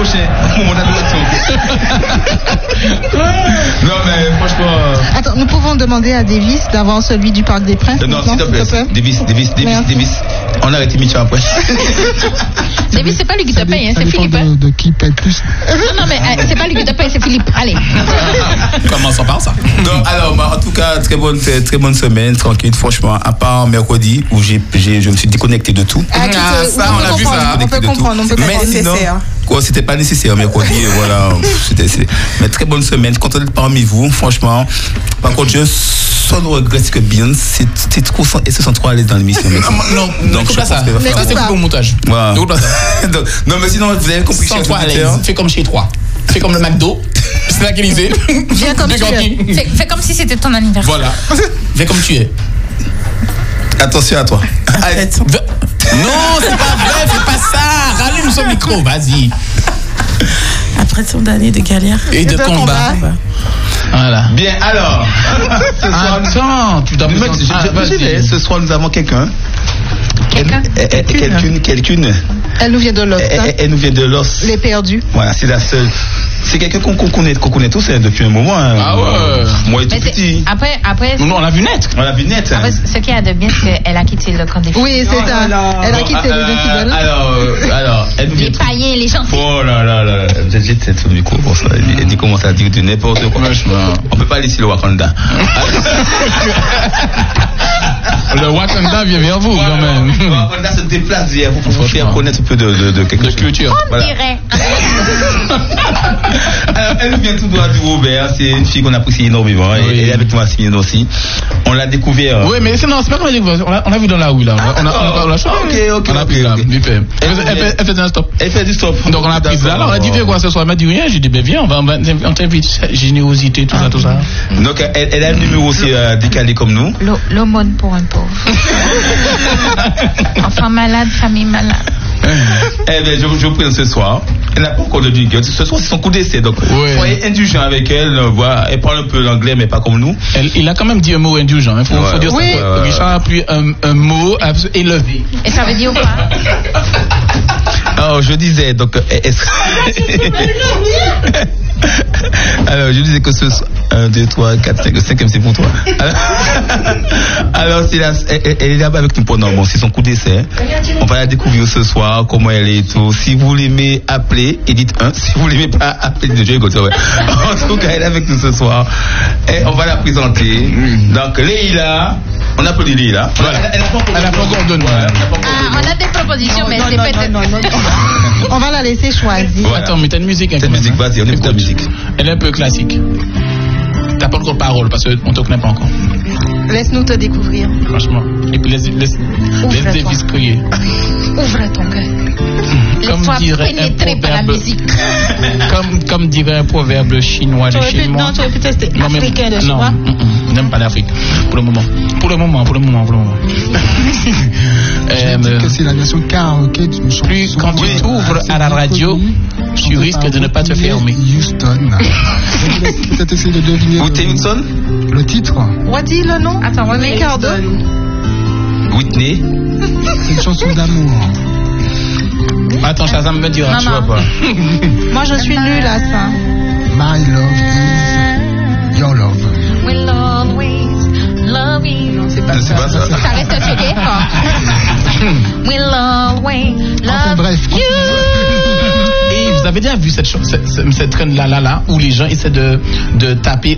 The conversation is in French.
prochain moment d'adoration. Non, mais franchement. Attends, nous pouvons demander à Davis d'avoir celui du Parc des Princes. Non, s'il te plaît. Davis. On arrête l'émission après. Davis, c'est pas lui qui te paye, c'est Philippe. De qui paye plus. Non, mais c'est pas lui qui te paye, c'est Philippe. Allez. Commençons par ça. Donc, alors, en tout cas, très bonne semaine, tranquille, franchement, à part mercredi où je me suis déconnecté de tout. Ça, on a vu ça. On peut comprendre, mais sinon, c'était pas nécessaire mercredi, voilà. Mais très bonne semaine, content d'être parmi vous, franchement. Par contre, je seul regrette que Beyoncé, c'est trop, et se sent trop à l'aise dans l'émission. Non, donc je pense ça c'est pour le montage. Voilà. Non, mais sinon, vous avez compris. Sans toi à l'aise, fais comme chez toi. Fais comme le McDo. C'est là qu'il disait. Viens comme tu es. Fais comme si c'était ton anniversaire. Voilà. Fais comme tu es. Attention à toi. Arrête. Non, c'est pas vrai, fais pas ça. Rallume son micro, vas-y. Après tant d'années de galère et de combat. Voilà. Bien, alors. Attends, tu dois me mettre. Ce soir, nous avons quelqu'un. Quelqu'une. Elle nous vient de l'os. Elle nous vient de l'os. Les perdus. Voilà, c'est la seule. C'est quelqu'un qu'on connaît tous depuis un moment. Ah ouais. Moi, tout petit. Après. Non, on l'a vu net. Après, ce qu'il y a de bien, c'est qu'elle a quitté le camp des fidèles. Oui, c'est ça. Elle a quitté le camp des fidèles. Alors, elle nous vient. Les païens, les gentils. Oh là. J'ai tête sur le micro pour ça. Elle commence à dire de n'importe quoi. On peut pas laisser le Wakanda. Le Wakanda vient vers vous, quand même. Le Wakanda se déplace vers vous pour faire connaître un peu de quelque chose. De culture. On dirait. Alors, elle vient tout droit du Robert. C'est une fille qu'on apprécie énormément. Oui. Elle est avec moi aussi. On l'a découvert. Oui, mais c'est pas qu'on l'a découvert. On l'a vu dans la rue, là. On a choisi. Ok. On a pris là, vite fait. Elle fait un stop. Elle fait du stop. Donc, on a pris là. Alors, elle dit, viens quoi ce soir? Elle m'a dit, rien. J'ai dit, ben, viens, on t'invite. Générosité, tout ça. Donc, elle a un numéro aussi décalé comme nous. L'aumône pour un pauvre. Enfant malade, famille malade. Eh bien, je vous présente ce soir. Elle n'a pas encore de jingle. Ce soir, c'est son coup d'essai. Donc, soyez indulgents avec elle. Voilà. Elle parle un peu l'anglais, mais pas comme nous. Il a quand même dit un mot indulgent. Il faut dire ça. Richard a pris un mot élevé. Et ça veut dire quoi? Alors, je disais, donc, alors, je disais que ce 1, 2, 3, 4, 5, le 5e, c'est pour toi. Alors, elle est là-bas avec nous pendant c'est son coup d'essai. On va la découvrir ce soir, comment elle est et tout. Si vous l'aimez, appelez et dites 1. Si vous l'aimez pas, appelez de Dieu. En tout cas, elle est avec nous ce soir. Et on va la présenter. Donc, Leïla. On applaudit Leïla. Voilà. Elle n'a pas encore donné. On a des propositions, mais c'est peut-être. On va la laisser choisir. Voilà. Attends, mais t'as une musique. T'as une musique, vas-y, on écoute la musique. Elle est un peu classique. T'as pas encore de parole parce qu'on te connaît pas encore. Laisse-nous te découvrir. Franchement. Et puis laisse Davis crier. Ouvre ton cœur. Laisse-toi pénétrer par la musique. Comme dirait un proverbe chinois de chez moi. Non, tu aurais pu tester africain de chez moi. Non, n'aime pas l'Afrique. Pour le moment. Que c'est la version karaoké d'une chanson. Plus quand tu t'ouvres à la radio, tu risques de ne pas te fermer. Houston. Peut-être essayer de deviner. Whitney Houston. Le titre. What-il le nom? Attends, Whitney Houston. Whitney. C'est une chanson d'amour. Attends, Shazam me dira, tu vois pas. Moi, je suis nulle à ça. My love is your love. We'll always love you. C'est pas ça. Ça reste checké. We'll always love bref. you. Et vous avez déjà vu cette traîne là où les gens essaient de taper